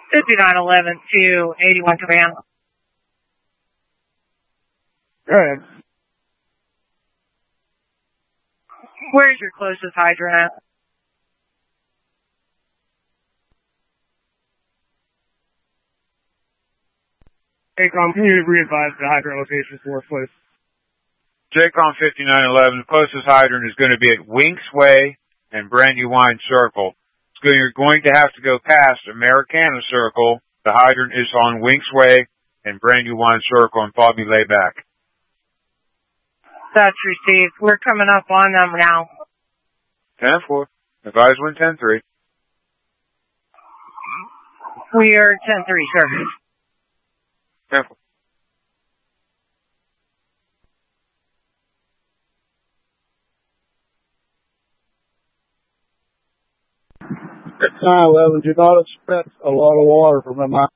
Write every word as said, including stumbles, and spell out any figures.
fifty-nine eleven to eighty-one command. Go ahead. Where's your closest hydrant at? Hey, Com, can you re-advise the hydrant location for us, please? J COM fifty-nine eleven, the closest hydrant is going to be at Winks Way and Brandywine Circle. It's going, you're going to have to go past Americana Circle. The hydrant is on Winks Way and Brandywine Circle and Bobby Layback. That's received. We're coming up on them now. ten four. Advise wind ten three. We are ten three, sir. ten four. nine eleven, do not expect a lot of water from M I.